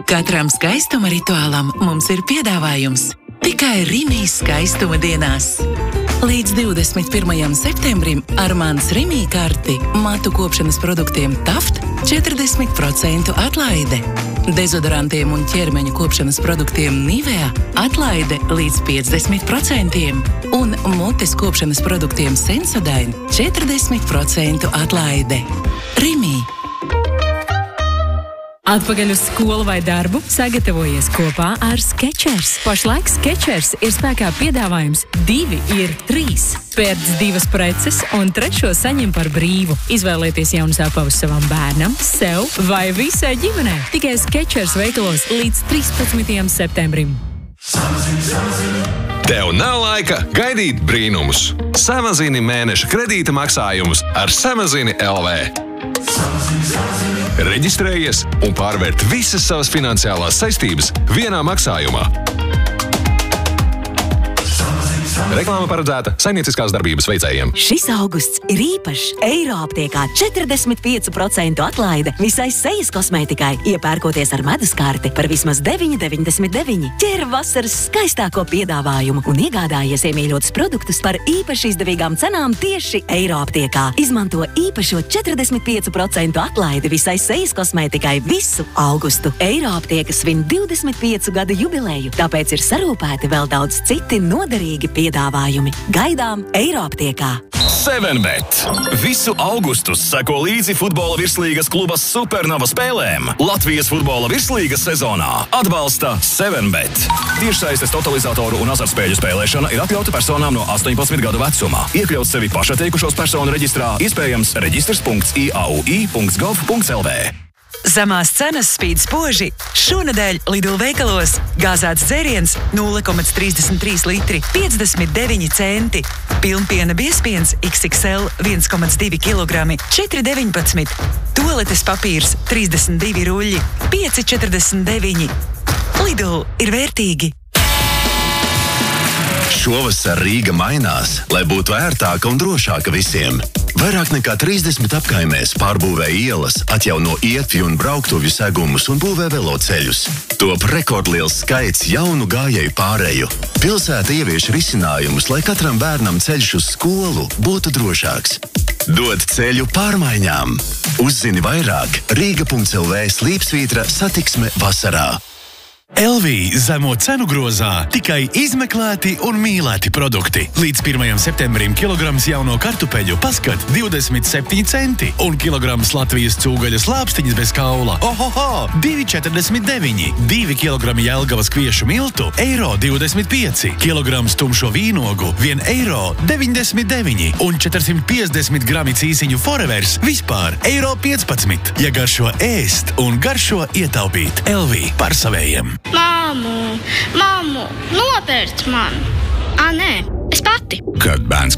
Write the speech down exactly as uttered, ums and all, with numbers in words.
Katram skaistuma rituālam mums ir piedāvājums tikai Rimijas skaistuma dienās. Līdz divdesmit pirmajam septembrim ar mans Rimī karti matu kopšanas produktiem Taft četrdesmit procentu atlaide. Dezodorantiem un ķermeņa kopšanas produktiem Nivea atlaide līdz piecdesmit procentiem. Un mutes kopšanas produktiem Sensodyne četrdesmit procentu atlaide. Rimī. Atpakaļ uz skolu vai darbu sagatavojies kopā ar Skechers. Pašlaik Skechers ir spēkā piedāvājums divi ir trīs. Pērc divas preces un trešo saņem par brīvu. Izvēlieties jaunas apavus savam bērnam, sev vai visai ģimenei. Tikai Skechers veikalos līdz trīspadsmitajam septembrim. Tev nav laika gaidīt brīnumus. Samazini mēneša kredīta maksājumus ar Samazini L V. Reģistrējies un pārvērt visas savas finansiālās saistības vienā maksājumā. Reklāma paredzēta saimnieciskās darbības veicējiem. Šis augusts ir īpašs. Eiroaptiekā četrdesmit pieci procenti atlaide visai sejas kosmētikai. Iepērkoties ar medus karti par vismaz deviņi deviņdesmit deviņi. Ķer vasaras skaistāko piedāvājumu un iegādājies iemīļotus produktus par īpaši izdevīgām cenām tieši Eiroaptiekā. Izmanto īpašo četrdesmit pieci procenti atlaidi visai sejas kosmētikai visu augustu. Eiroaptieka svin divdesmit piecu gadu jubileju, tāpēc ir sarūpēti vēl daudz citi noderīgi piedāvājumi. Gaidām Eiroaptiekā. seven bet. Visu augustu seko līdzi futbola virslīgas kluba Supernova spēlēm. Latvijas futbola virslīgas sezonā atbalsta seven bet. Tiešsaistes totalizatoru un azartspēļu spēlēšana ir atļauta personām no astoņpadsmit gadu vecumā. Iekļaut sevi pašatteikušos personu reģistrā iespējams reģistrs punkts i a u i punkts gov punkts l v. Zemās cenas spīd spoži. Šonedēļ Lidl veikalos gāzēts dzēriens nulle komats trīsdesmit trīs litri piecdesmit deviņi centi. Pilnpiena biezpiens iks iks el viens komats divi kilogrami četri deviņpadsmit. Tualetes papīrs trīsdesmit divi ruļļi pieci četrdesmit deviņi. Lidl ir vērtīgi. Šovasar Rīga mainās, lai būtu ērtāka un drošāka visiem. Vairāk nekā trīsdesmit apkaimēs pārbūvē ielas, atjauno ietvi un brauktuvju segumus un būvē veloceļus. Top rekordliels skaits jaunu gājēju pāreju. Pilsēta ievieš risinājumus, lai katram bērnam ceļš uz skolu būtu drošāks. Dod ceļu pārmaiņām. Uzzini vairāk Rīga punkts el vē slīpsvītra satiksme vasarā. Elvī zemo cenu grozā tikai izmeklēti un mīlēti produkti. Līdz pirmajam septembrim kilograms jauno kartupeļu paskat divdesmit septiņi centi un kilograms Latvijas cūgaļas lāpstiņas bez kaula. Ohoho! divi četrdesmit deviņi. divi kilogrami Jelgavas kviešu miltu eiro divdesmit pieci. Kilograms tumšo vīnogu vien eiro deviņdesmit deviņi un četrsimt piecdesmit grami cīsiņu Forevers vispār eiro piecpadsmit. Ja garšo ēst un garšo ietaupīt. Elvī par savējiem. Māmu, māmu, nopērc man! Ā, nē, es pati. Kad bērns